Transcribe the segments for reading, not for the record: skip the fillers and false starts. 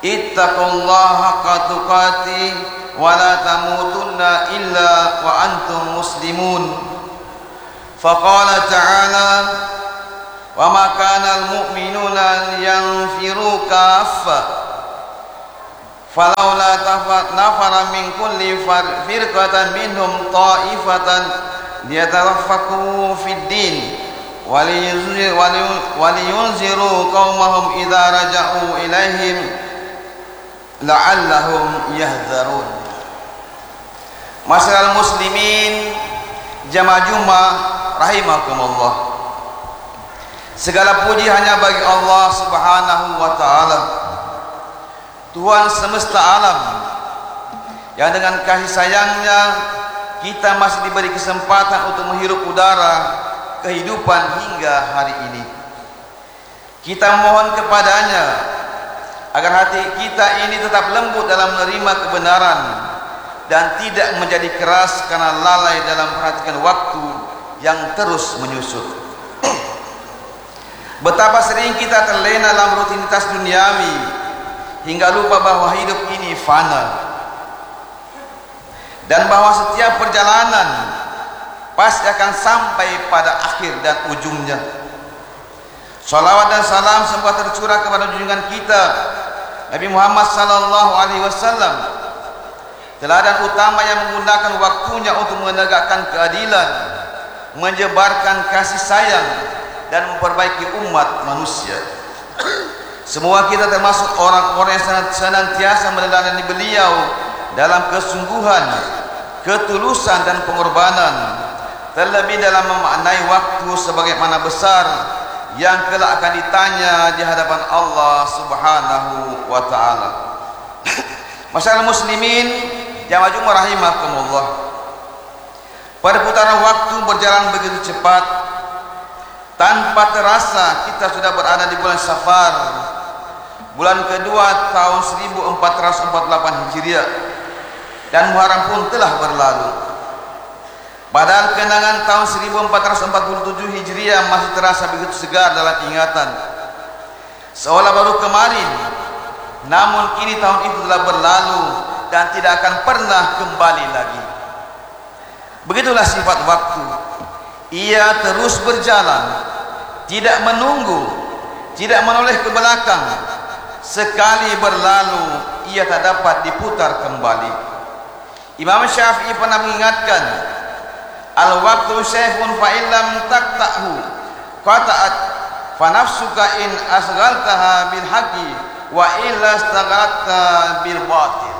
ittaqullaha haqqa tuqatih wa la tamutunna illa wa antum muslimun. Faqala ta'ala wa ma kana al-mu'minuna yanfiru kaffa falawla nafara min kulli firqatan minhum ta'ifatan liyatafaqahu fid din waliyunziru qaumahum idza raja'u ilaihim la'allahum yahdharun. Masyaallah muslimin jamaah Jumat rahimakumullah. Segala puji hanya bagi Allah Subhanahu wa taala, Tuhan semesta alam, yang dengan kasih sayangnya kita masih diberi kesempatan untuk menghirup udara kehidupan hingga hari ini. Kita mohon kepadanya agar hati kita ini tetap lembut dalam menerima kebenaran dan tidak menjadi keras karena lalai dalam memperhatikan waktu yang terus menyusut. Betapa sering kita terlena dalam rutinitas duniawi hingga lupa bahwa hidup ini fana dan bahwa setiap perjalanan pasti akan sampai pada akhir dan ujungnya. Salawat dan salam semoga tercurah kepada junjungan kita Nabi Muhammad sallallahu alaihi wasallam, teladan utama yang menggunakan waktunya untuk menegakkan keadilan, menyebarkan kasih sayang dan memperbaiki umat manusia. Semua kita termasuk orang-orang yang senantiasa meneladani beliau dalam kesungguhan, ketulusan dan pengorbanan, terlebih dalam memaknai waktu sebagaimana besar yang kelak akan ditanya di hadapan Allah Subhanahu wa taala. Masyaallah muslimin jamaah Jumat rahimakumullah. Perputaran waktu berjalan begitu cepat, tanpa terasa kita sudah berada di bulan Safar, bulan kedua tahun 1448 Hijriah, dan Muharram pun telah berlalu. Padahal kenangan tahun 1447 Hijriah masih terasa begitu segar dalam ingatan, seolah baru kemarin. Namun kini tahun itu telah berlalu dan tidak akan pernah kembali lagi. Begitulah sifat waktu. Ia terus berjalan, tidak menunggu, tidak menoleh ke belakang. Sekali berlalu, ia tak dapat diputar kembali. Imam Syafi'i pernah mengingatkan, al-waqtu syaikhun fa illam taqta'hu qata'at fa nafsuka in asghaltaha bil haqqi wa illa istaghalta bil batil.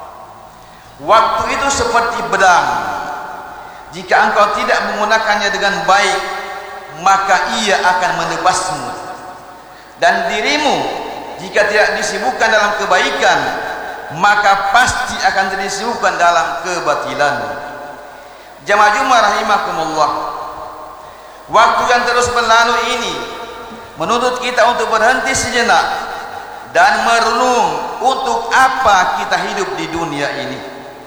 Waktu itu seperti pedang, jika engkau tidak menggunakannya dengan baik maka ia akan menebasmu, dan dirimu jika tidak disibukkan dalam kebaikan maka pasti akan disibukkan dalam kebatilan. Jamaah Jumat rahimakumullah, waktu yang terus berlalu ini menuntut kita untuk berhenti sejenak dan merenung untuk apa kita hidup di dunia ini,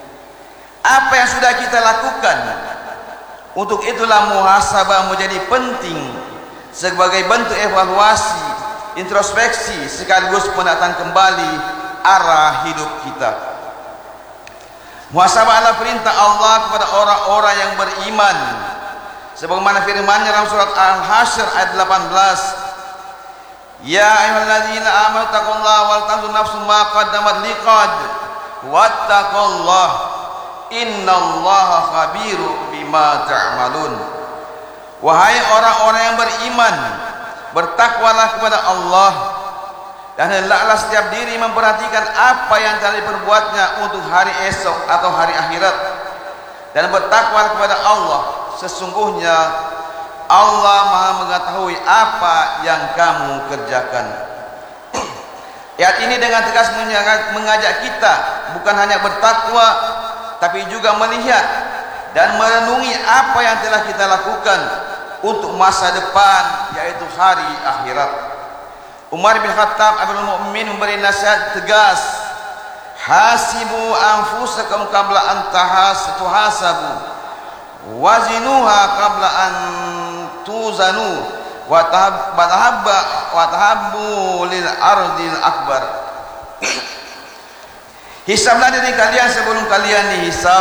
apa yang sudah kita lakukan. Untuk itulah muhasabah menjadi penting sebagai bentuk evaluasi, introspeksi sekaligus penataan kembali arah hidup kita. Muhasabah adalah perintah Allah kepada orang-orang yang beriman, sebagaimana firman-Nya dalam surat Al-Hasyr ayat 18, ya ayyuhalladzina amanu taqullaha wal tanzur nafsum ma qaddamat liqad wattaqullaha innallaha khabirum bima ta'malun. Wahai orang-orang yang beriman, bertakwalah kepada Allah dan hendaklah setiap diri memperhatikan apa yang telah diperbuatnya untuk hari esok atau hari akhirat, dan bertakwa kepada Allah, sesungguhnya Allah Maha mengetahui apa yang kamu kerjakan. Ayat ini dengan tegas mengajak kita bukan hanya bertakwa, tapi juga melihat dan merenungi apa yang telah kita lakukan untuk masa depan, yaitu hari akhirat. Umar bin Khattab Amirul Mukminin memberi nasihat tegas, hasibu anfusakum qabla an tuhasabu wazinuha qabla an tuzanu wa tahabbu lil ardil akbar. Hisablah diri kalian sebelum kalian dihisab,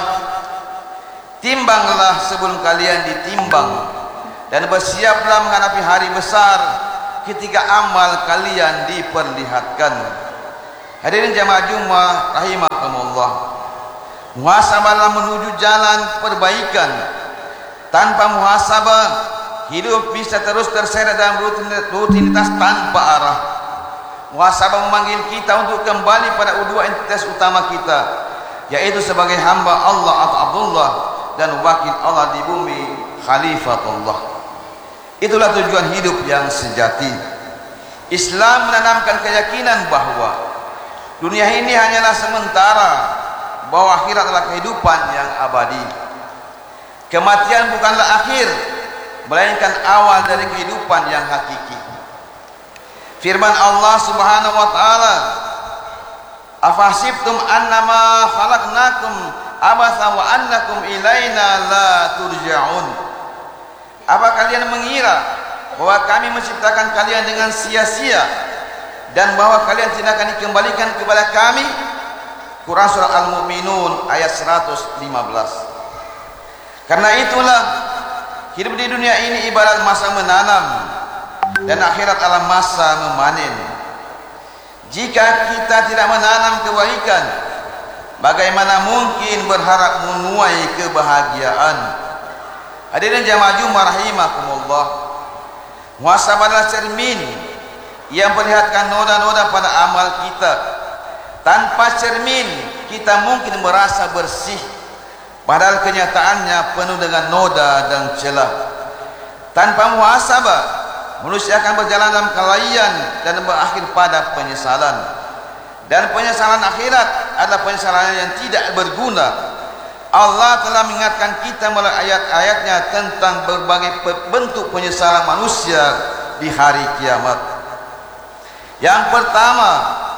timbanglah sebelum kalian ditimbang, dan bersiaplah menghadapi hari besar ketika amal kalian diperlihatkan. Hadirin jamaah Jumat rahimakumullah, muhasabahlah menuju jalan perbaikan. Tanpa muhasabah, hidup bisa terus terseret dalam rutinitas tanpa arah. Muhasabah memanggil kita untuk kembali pada dua entitas utama kita, yaitu sebagai hamba Allah atau Abdullah dan wakil Allah di bumi, Khalifatullah. Itulah tujuan hidup yang sejati. Islam menanamkan keyakinan bahwa dunia ini hanyalah sementara, bahwa akhirat adalah kehidupan yang abadi. Kematian bukanlah akhir, melainkan awal dari kehidupan yang hakiki. Firman Allah Subhanahu wa taala, "Afahsibtum annama khalaqnakum abatha wa annakum ilaina la turja'un." Apa kalian mengira bahwa kami menciptakan kalian dengan sia-sia dan bahwa kalian tidak akan dikembalikan kepada kami? Quran surah Al-Mu'minun ayat 115. Karena itulah hidup di dunia ini ibarat masa menanam dan akhirat adalah masa memanen. Jika kita tidak menanam kebaikan, bagaimana mungkin berharap menuai kebahagiaan? Hadirin jamaah Jumat rahimakumullah, muhasabah adalah cermin yang perlihatkan noda-noda pada amal kita. Tanpa cermin, kita mungkin merasa bersih, padahal kenyataannya penuh dengan noda dan celah. Tanpa muhasabah, manusia akan berjalan dalam kelalaian dan berakhir pada penyesalan. Dan penyesalan akhirat adalah penyesalan yang tidak berguna. Allah telah mengingatkan kita melalui ayat-ayatnya tentang berbagai bentuk penyesalan manusia di hari kiamat. Yang pertama,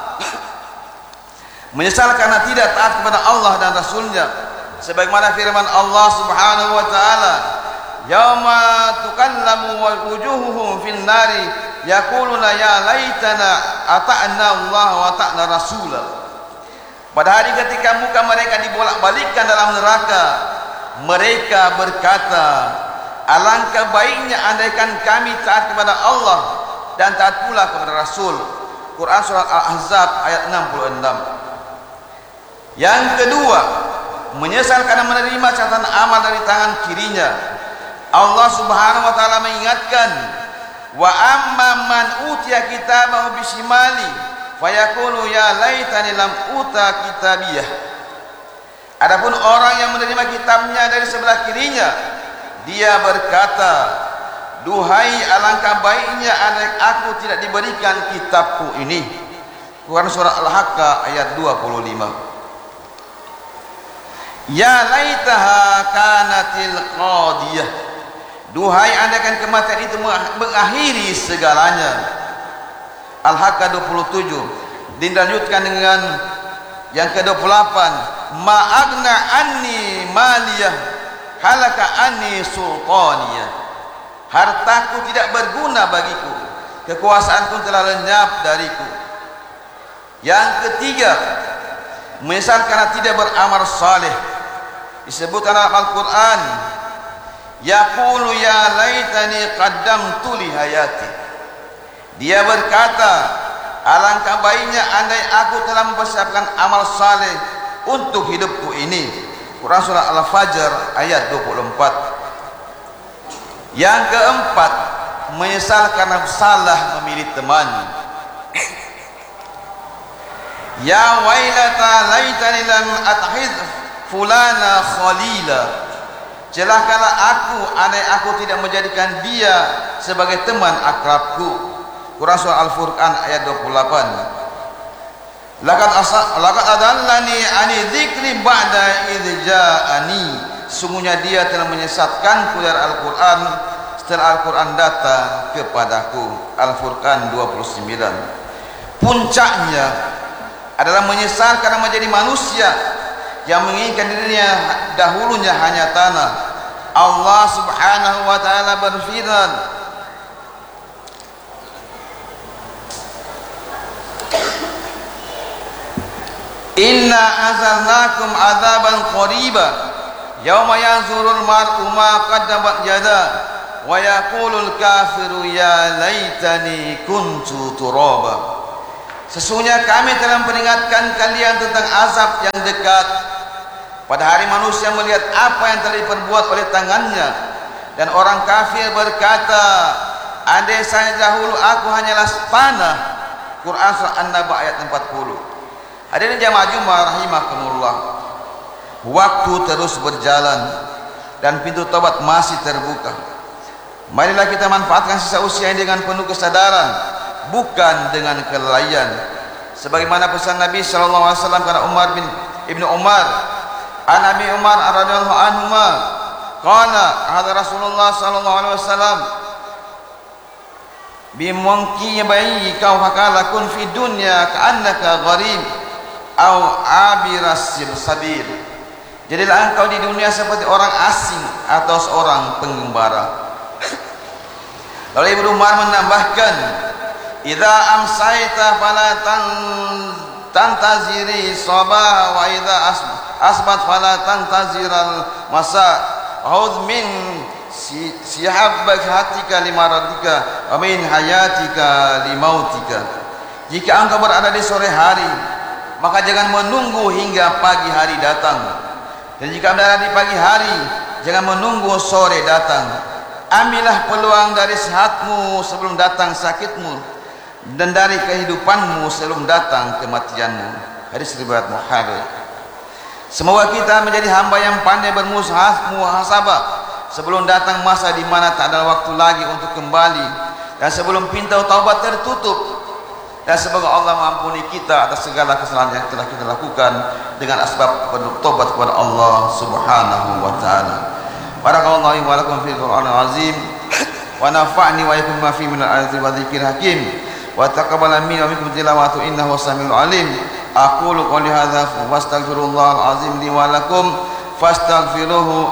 menyesal karena tidak taat kepada Allah dan Rasulnya, sebagaimana firman Allah Subhanahu wa taala, "Yauma tukallamu wujuhuhum fin nari yaquluna ya laitana ata'na Allah wa ata'na Rasulah." Pada hari ketika muka mereka dibolak-balikkan dalam neraka, mereka berkata, "Alangkah baiknya andaikan kami taat kepada Allah dan taat pula kepada Rasul." Quran surah Al-Ahzab ayat 66. Yang kedua, menyesal karena menerima catatan amal dari tangan kirinya. Allah Subhanahu wa taala mengingatkan, "Wa amma man utiya kitabahu bisimali fayaqulu ya laitani lam uta kitabiyah." Adapun orang yang menerima kitabnya dari sebelah kirinya, dia berkata, "Duhai alangkah baiknya andai aku tidak diberikan kitabku ini." Quran surah Al-Haqqah ayat 25. Ya laitaha kanatil qadiyah. Duhai andaikan kematian itu mengakhiri segalanya. Al-Haqqah 27. Dilanjutkan dengan yang ke-28, "Ma agna anni maliyah halaka anni sultaniyah." Hartaku tidak berguna bagiku, kekuasaanku telah lenyap dariku. Yang ketiga, menyesal karena tidak beramal saleh. Disebutkan dalam Al-Quran, "Yaqulu ya laitani qaddamtu li hayati." Dia berkata, alangkah baiknya andai aku telah mempersiapkan amal saleh untuk hidupku ini. Quran surah Al-Fajr ayat 24. Yang keempat, menyesal karena salah memilih teman. Ya wailata laitani lam atkhidh fulana khalila. Celakalah aku andai aku tidak menjadikan dia sebagai teman akrabku. Quran surah Al-Furqan ayat 28. Laqad adallani ani dzikri ba'da idz ja'ani. Sungguhnya dia telah menyesatkanku dari Al-Quran setelah Al-Quran datang kepadaku. Al-Furqan 29. Puncaknya adalah menyesal karena menjadi manusia yang menginginkan dirinya dahulunya hanya tanah. Allah Subhanahu wa taala berfirman, Inna azalnakum adzaban qariba yauma yanzurul mar'u ma qaddamat yada wa yaqulul kafiru ya laitani kuntu turaba. Sesungguhnya kami telah memperingatkan kalian tentang azab yang dekat. Pada hari manusia melihat apa yang telah diperbuat oleh tangannya, dan orang kafir berkata, andai saja dahulu aku hanyalah tanah. Quran surah An-Naba ayat 40. Hadirin jamaah Jumat rahimakumullah. Waktu terus berjalan dan pintu taubat masih terbuka. Marilah kita manfaatkan sisa usia ini dengan penuh kesadaran, bukan dengan kelalaian. Sebagaimana pesan Nabi sallallahu alaihi wasallam kepada Umar bin Ibnu Umar, an Abi Umar radhiyallahu anhu qala hadza Rasulullah sallallahu alaihi wasallam bimungki bayyika wa qala kun fi dunya ka'annaka gharib au abiras sabil. Jadilah engkau di dunia seperti orang asing atau seorang pengembara. Lalu Ibnu Umar menambahkan, idza amsayta fala tantaziri sabah wa idza asbat fala tantaziral masa. A'udz min sihabbak hatika limaradika wa min hayatika limautika. Jika engkau berada di sore hari, maka jangan menunggu hingga pagi hari datang. Dan jika berada di pagi hari, jangan menunggu sore datang. Ambillah peluang dari sehatmu sebelum datang sakitmu, dan dari kehidupanmu sebelum datang kematianmu. Hadis riwayat Bukhari. Semoga kita menjadi hamba yang pandai bermuhasabah sebelum datang masa di mana tak ada waktu lagi untuk kembali, dan sebelum pintu taubat tertutup. Dan semoga Allah mengampuni kita atas segala kesalahan yang telah kita lakukan dengan asbab bertobat kepada Allah Subhanahu wa taala. Barakallahu wa lakum fil Qur'anil azim wa nafa'ni wa iyyakum ma fi min al-ayati wa dzikril hakim wa taqabbal minni wa minkum tilawatu innahu samiul alim. Aqulu qawli hadza wa astaghfirullahal azim li wa lakum fastaghfiruhu